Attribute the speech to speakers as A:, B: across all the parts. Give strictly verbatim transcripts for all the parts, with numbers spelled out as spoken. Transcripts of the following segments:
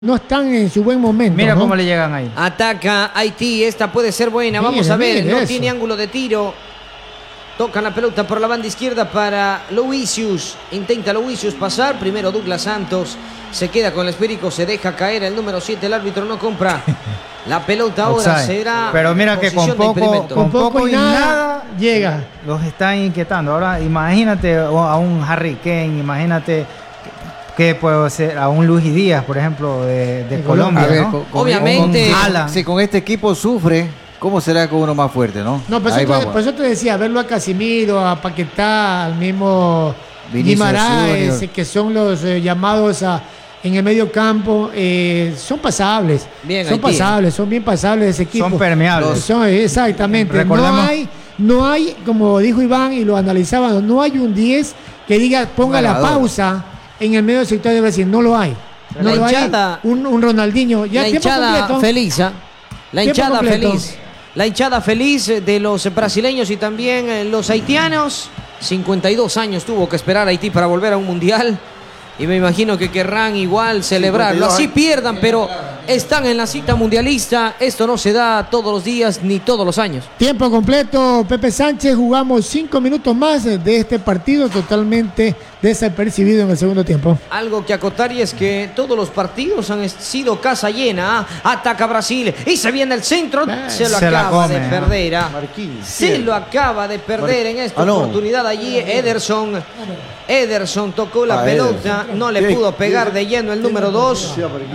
A: no están en su buen momento.
B: Mira,
A: ¿no?
B: cómo le llegan ahí.
C: Ataca Haití, esta puede ser buena.
A: Mire,
C: Vamos a ver,
A: mire
C: no
A: eso.
C: tiene ángulo de tiro. Tocan la pelota por la banda izquierda para Luisius. Intenta Luisius pasar. Primero Douglas Santos. Se queda con el esférico, se deja caer el número siete. El árbitro no compra. La pelota ahora
B: Offside.
C: será.
B: Pero mira que con
C: posición de
B: poco,
C: impedimento.
B: con
A: Con
B: poco y nada
A: llega.
B: los están inquietando. Ahora imagínate a un Harry Kane, imagínate que puede ser a un Luis Díaz, por ejemplo, de, de
A: De
B: Colombia,
A: Colombia.
D: A ver,
B: ¿no?
D: con- con-
C: Obviamente.
D: con-
B: Alan.
D: Si con este equipo sufre, ¿cómo será con uno más fuerte, no?
A: No, por
D: Ahí
A: eso, te,
D: vamos.
A: por eso te decía, verlo a Casimiro, a Paquetá, al mismo
D: Vinicius
A: Guimaraes,
D: Junior.
A: que son los eh, llamados a, en el medio campo, eh, son pasables.
C: Bien,
A: son
C: Haití,
A: pasables, son bien pasables ese equipo.
B: Son permeables.
A: Son, exactamente.
B: Recordemos-
A: No hay, no hay, como dijo Iván y lo analizaban, no hay un diez que diga, ponga la
D: Ganador.
A: pausa en el medio del sector de Brasil. No lo hay. No
C: La
A: lo
C: hinchada-
A: hay. Un, un Ronaldinho. Ya
C: La
A: tiempo
C: hinchada
A: completo.
C: feliz, ¿ah? La
A: Tiempo
C: hinchada
A: completo.
C: feliz. La hinchada feliz de los brasileños y también eh, los haitianos. cincuenta y dos años tuvo que esperar Haití para volver a un mundial. Y me imagino que querrán igual celebrarlo. Así pierdan, pero están en la cita mundialista. Esto no se da todos los días ni todos los años.
A: Tiempo completo, Pepe Sánchez. Jugamos cinco minutos más de este partido totalmente desapercibido en el segundo tiempo.
C: Algo que acotar y es que todos los partidos han sido casa llena. ¿ah? Ataca Brasil y se viene el centro.
A: Eh,
C: Se lo
B: se la
C: acaba
B: come,
C: de
B: ¿eh?
C: perder. ¿ah?
D: Marquinhos.
C: Se lo acaba de perder en esta
D: Ah, no.
C: oportunidad allí Ederson. Ederson tocó la
D: Ah,
C: pelota, no le
D: Sí.
C: pudo pegar de lleno el número dos.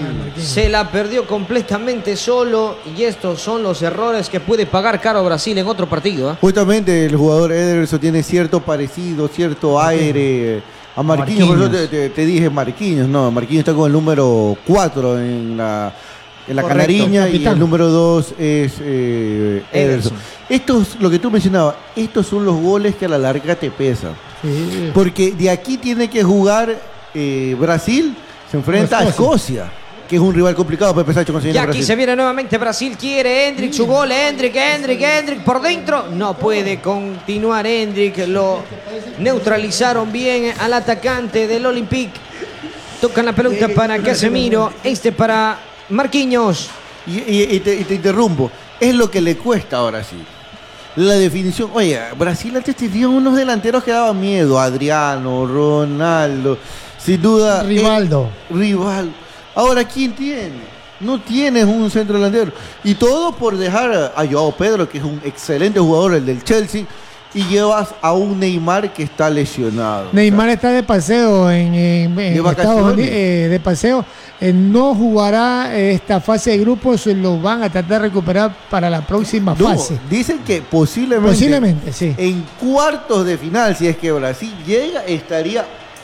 C: Se la perdió completamente solo y estos son los errores que puede pagar caro Brasil en otro partido. ¿ah?
E: Justamente el jugador Ederson tiene cierto parecido, cierto aire a Marquinhos. Por eso te, te- te dije Marquinhos, no, Marquinhos está con el número cuatro en la, en la
C: Correcto,
E: canariña y
A: capitán.
E: el número dos es eh, Ederson.
C: Ederson.
E: Estos, lo que tú mencionabas, estos son los goles que a la larga te pesan.
A: Sí.
E: Porque de aquí tiene que jugar eh, Brasil, se enfrenta a
A: Escocia.
E: Escocia, que es un rival complicado para empezar a
C: Y
E: conseguir
C: aquí
E: Brasil.
C: se viene nuevamente Brasil, quiere Endrick su gol, Endrick, Endrick, Endrick por dentro, no puede continuar Endrick, lo neutralizaron bien al atacante del Olympique, tocan la pelota para Casemiro, este para Marquinhos,
E: Y, y- y te, y te interrumpo. Es lo que le cuesta ahora sí. La definición. Oye, Brasil antes tenía unos delanteros que daban miedo. Adriano, Ronaldo. Sin duda.
A: Rivaldo.
E: eh, Rivaldo. Ahora, ¿quién tiene? No tienes un centro delantero. Y todo por dejar a Joao Pedro, que es un excelente jugador, el del Chelsea. Y llevas a un Neymar que está lesionado.
A: Neymar está de paseo en, en- en
E: De
A: Estados
E: vacaciones.
A: Unidos, eh, de paseo. Eh, no jugará esta fase de grupos, lo van a tratar de recuperar para la próxima
E: No,
A: fase.
E: dicen que posiblemente.
A: Posiblemente, sí.
E: En cuartos de final, si es que Brasil llega, estaría,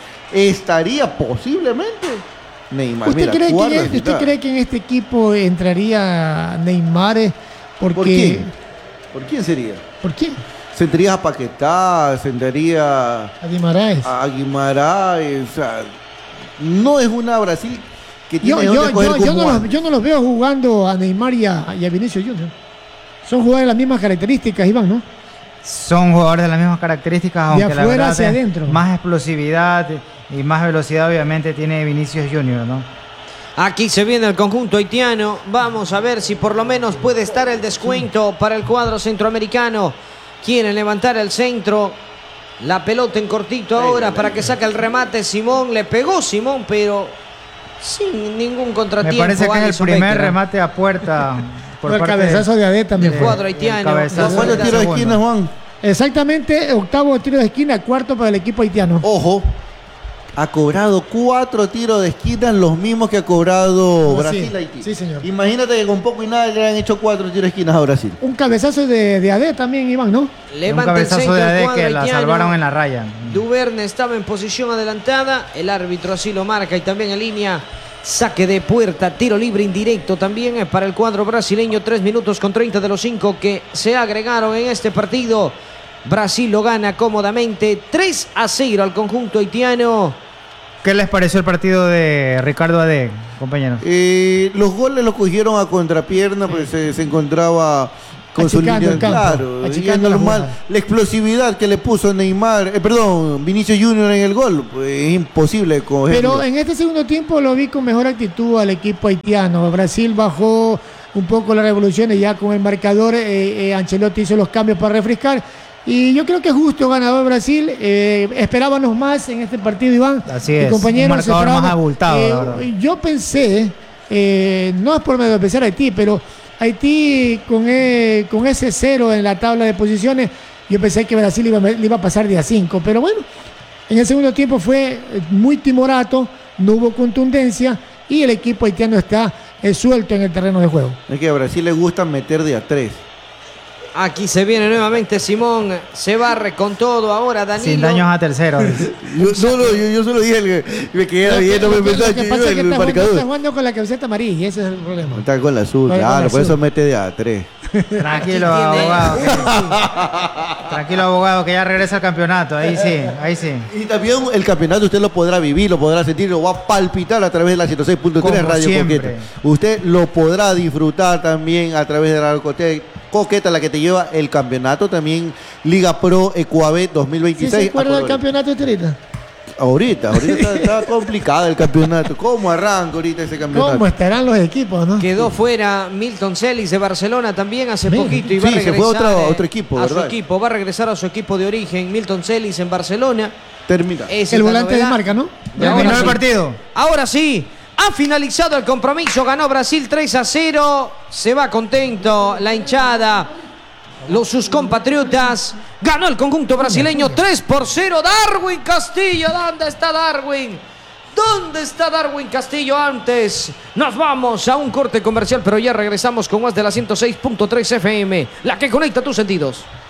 E: estaría posiblemente Neymar.
A: ¿Usted,
E: Mira,
A: cree que,
E: cuartos
A: en-
E: de
A: usted
E: final.
A: cree que en este equipo entraría Neymar? eh, Porque,
E: ¿Por quién? ¿Por quién sería?
A: ¿Por quién?
E: Sentaría a Paquetá, sentaría
A: A Guimaraes.
E: a Guimaraes. O sea, no es una Brasil que
A: Yo,
E: tiene
A: yo,
E: donde coger
A: yo, yo
E: como
A: no los,
E: antes.
A: yo no los veo jugando a Neymar y a, y a Vinicius Junior. Son jugadores de las mismas características, Iván, ¿no?
B: Son jugadores de las mismas características, aunque la
A: afuera
B: verdad
A: hacia
B: es
A: adentro.
B: más explosividad y más velocidad obviamente tiene Vinicius Junior, ¿no?
C: aquí se viene el conjunto haitiano, vamos a ver si por lo menos puede estar el descuento para el cuadro centroamericano, quieren levantar el centro, la pelota en cortito ahora para que saque el remate Simón, le pegó Simón pero sin ningún
B: Me
C: contratiempo.
B: parece que es el
C: Alisson
B: primer
C: Becker, ¿ah?
B: remate a puerta por
A: el
B: parte
A: cabezazo de Ade también
C: del
A: fue.
C: cuadro haitiano.
B: cabezazo.
E: ¿Cuántos
C: Segundo.
E: tiros de esquina, Juan?
A: Exactamente, octavo tiro de esquina, cuarto para el equipo haitiano.
E: Ojo, ha cobrado cuatro tiros de esquina, los mismos que ha cobrado
A: Ah,
E: Brasil
A: sí.
E: Haití.
A: Sí, señor.
E: Imagínate que con poco y nada le han hecho cuatro tiros de esquina a Brasil.
A: Un cabezazo de, de Ade también, Iván, ¿no?
B: Un
C: Levanta el
B: cabezazo
C: centro
B: de
C: el
B: Ade
C: cuadro
B: que la
C: haitiano.
B: salvaron en la raya.
C: Duverne estaba en posición adelantada, el árbitro así lo marca y también en línea, saque de puerta, tiro libre indirecto también para el cuadro brasileño, tres minutos con treinta de los cinco que se agregaron en este partido. Brasil lo gana cómodamente, tres a cero al conjunto haitiano.
B: ¿Qué les pareció el partido de Ricardo Ade, compañeros?
E: Eh, los goles los cogieron a contrapierna, pues se, se encontraba con su
A: Achicando
E: línea,
A: el campo,
E: claro, y es
A: achicando la
E: normal,
A: jugada.
E: la explosividad que le puso Neymar, eh, perdón, Vinicius Junior en el gol, pues es imposible cogerlo.
A: Pero en este segundo tiempo lo vi con mejor actitud al equipo haitiano. Brasil bajó un poco las revoluciones ya con el marcador. Eh, eh, Ancelotti hizo los cambios para refrescar. Y yo creo que es justo ganador Brasil. Eh, esperábamos más en este partido, Iván.
B: Así
A: Y
B: es,
A: compañeros,
B: un marcador
A: esperábamos-
B: más abultado,
A: eh,
B: la verdad.
A: yo pensé, eh, no es por menospreciar a Haití, pero Haití con, eh, con ese cero en la tabla de posiciones, yo pensé que Brasil iba, le iba a pasar de a cinco. Pero bueno, en el segundo tiempo fue muy timorato, no hubo contundencia y el equipo haitiano está eh, suelto en el terreno de juego.
E: Es que a Brasil le gusta meter de a tres.
C: Aquí se viene nuevamente Simón, se barre con todo ahora Danilo.
B: Sin daños a terceros.
E: Yo solo, yo, yo solo dije el que me quedé viendo
A: Lo
E: el
A: que- lo que
E: mensaje,
A: pasa es que
E: el
A: está jugando, está
E: marcador.
A: jugando con la camiseta amarilla, ese es el problema.
E: Está con la azul,
A: Con la
E: claro, por
A: azul.
E: eso mete de a tres.
B: Tranquilo,
C: Aquí tiene-
B: abogado. que- Tranquilo, abogado, que ya regresa al campeonato. Ahí sí, ahí sí.
E: Y también el campeonato usted lo podrá vivir, lo podrá sentir, lo va a palpitar a través de la ciento seis punto tres
B: Como
E: Radio
B: siempre.
E: Coqueta. Usted lo podrá disfrutar también a través de la Radio Coqueta, Coqueta, la que te lleva el campeonato también Liga Pro Ecuabet dos mil
A: ¿Sí
E: veintiséis.
A: se acuerda
E: a
A: del
E: colores.
A: campeonato este ahorita?
E: Ahorita, ahorita está, está complicado el campeonato. ¿Cómo arranca ahorita ese campeonato?
A: ¿Cómo estarán los equipos, no?
C: Quedó fuera Milton Celis de Barcelona también hace
A: Mira.
C: poquito y va
E: Sí,
C: a
E: se fue
C: regresar
E: otro-
C: eh,
E: otro equipo,
C: a su
E: ¿verdad?
C: equipo, va a regresar a su equipo de origen, Milton Celis en Barcelona.
E: Termina.
C: Esa es
A: El
C: la
A: volante de
C: novedad.
A: marca, ¿no?
C: Y ahora
B: Terminó el
C: sí.
B: partido.
C: Ahora sí, ha finalizado el compromiso, ganó Brasil tres a cero, se va contento la hinchada, los sus compatriotas, ganó el conjunto brasileño tres por cero, Darwin Castillo, ¿dónde está Darwin? ¿Dónde está Darwin Castillo antes? Nos vamos a un corte comercial, pero ya regresamos con más de la ciento seis punto tres F M, la que conecta tus sentidos.